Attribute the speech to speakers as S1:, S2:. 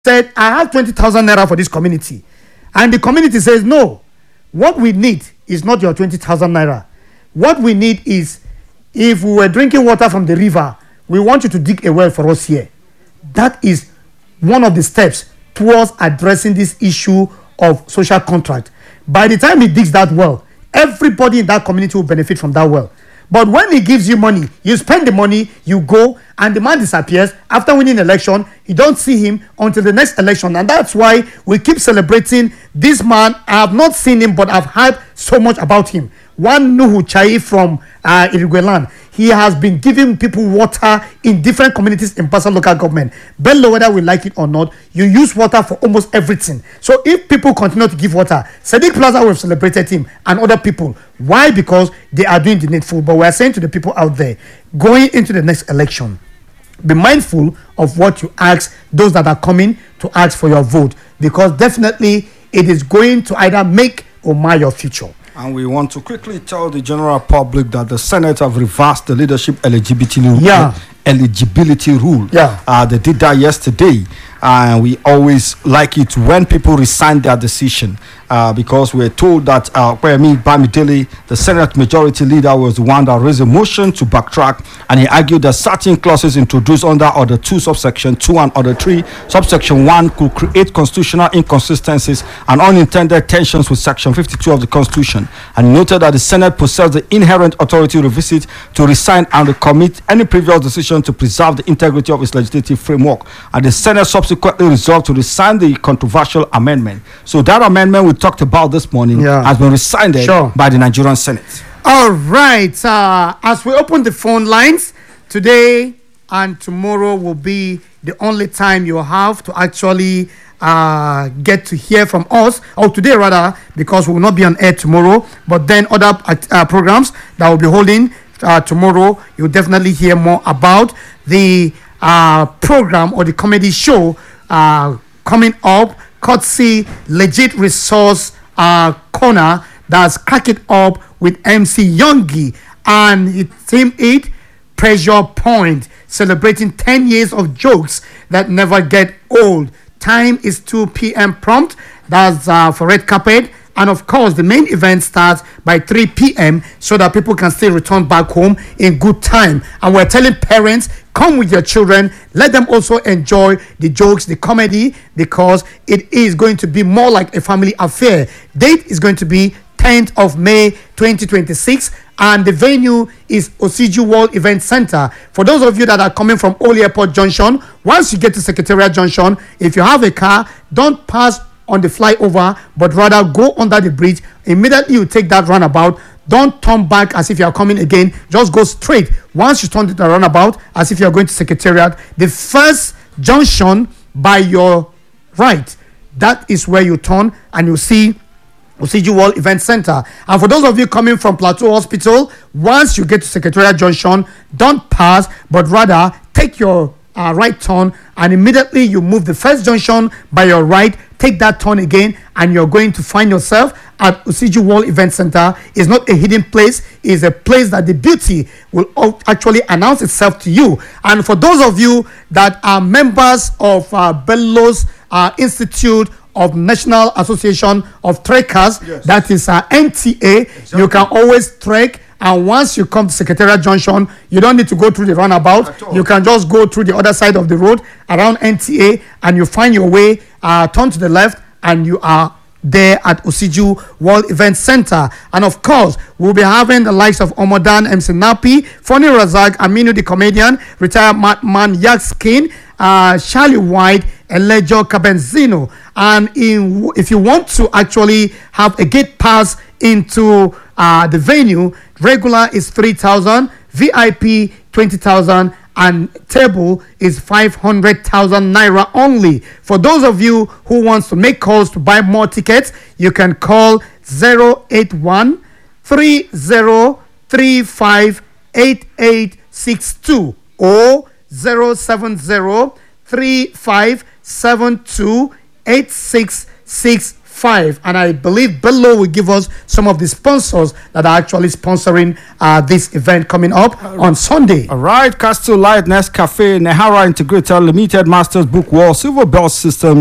S1: said, I have 20,000 naira for this community. And the community says, no, what we need is not your 20,000 naira. What we need is, if we were drinking water from the river, we want you to dig a well for us here. That is one of the steps towards addressing this issue of social contract. By the time he digs that well, everybody in that community will benefit from that well. But when he gives you money, you spend the money, you go, and the man disappears. After winning election, you don't see him until the next election. And that's why we keep celebrating this man. I have not seen him, but I've heard so much about him. One Nuhu Chai from Irigweland. He has been giving people water in different communities in Basa local government. Bello, whether we like it or not, you use water for almost everything. So if people continue to give water, Sadiq Plaza will have celebrated him and other people. Why? Because they are doing the needful. But we are saying to the people out there, going into the next election, be mindful of what you ask those that are coming to ask for your vote, because definitely it is going to either make or mar your future.
S2: And we want to quickly tell the general public that the Senate have reversed the leadership eligibility rule. They did that yesterday. And we always like it when people resign their decision, because we're told that Kwame Bamidele, the Senate majority leader, was the one that raised a motion to backtrack, and he argued that certain clauses introduced under Order 2, Subsection 2 and Order 3, Subsection 1 could create constitutional inconsistencies and unintended tensions with Section 52 of the Constitution, and noted that the Senate possessed the inherent authority to revisit, to resign, and recommit any previous decision to preserve the integrity of its legislative framework. And the Senate subsequently resolved to resign the controversial amendment. So that amendment we talked about this morning has been rescinded by the Nigerian Senate.
S1: All right. As we open the phone lines, today and tomorrow will be the only time you have to actually get to hear from us, or today rather, because we will not be on air tomorrow, but then other programs that will be holding tomorrow, you'll definitely hear more about the program or the comedy show coming up, courtesy Legit Resource Corner, that's Crack It Up with MC Youngie and his Team 8 Pressure Point, celebrating 10 years of jokes that never get old. Time is 2 p.m. prompt. That's for Red Carpet. And of course, the main event starts by 3 p.m. so that people can still return back home in good time. And we're telling parents, come with your children. Let them also enjoy the jokes, the comedy, because it is going to be more like a family affair. Date is going to be 10th of May 2026. And the venue is Osiju World Event Center. For those of you that are coming from Old Airport Junction, once you get to Secretariat Junction, if you have a car, don't pass on the flyover, but rather go under the bridge. Immediately you take that roundabout. Don't turn back as if you are coming again. Just go straight. Once you turn to the roundabout as if you are going to Secretariat, the first junction by your right, that is where you turn and you see Osiju World Event Center. And for those of you coming from Plateau Hospital, once you get to Secretariat Junction, don't pass, but rather take your right turn, and immediately you move the first junction by your right, take that turn again, and you're going to find yourself at Osiju World Event Center. It's not a hidden place, it's a place that the beauty will actually announce itself to you. And for those of you that are members of Bellows Institute of National Association of Trekkers, that is NTA, you can always trek. And once you come to Secretariat Junction, you don't need to go through the roundabout. You can just go through the other side of the road around NTA, and you find your way, turn to the left, and you are there at Osiju World Event Center. And of course, we'll be having the likes of Omodan, MC Napi, Funny Razak, Aminu the comedian, retired madman Yakskin, Charlie White, Elejo Cabenzino. And if you want to actually have a gate pass into the venue, regular is 3,000, VIP 20,000, and table is 500,000 naira only. For those of you who wants to make calls to buy more tickets, you can call 081 3035 8862 or 070 3572 8665. 5. And I believe Bello will give us some of the sponsors that are actually sponsoring this event coming up on Sunday.
S2: All right, Castle Light, Nescafe, Nehara Integrated Limited, Masters Book Wall, Silver Bell System.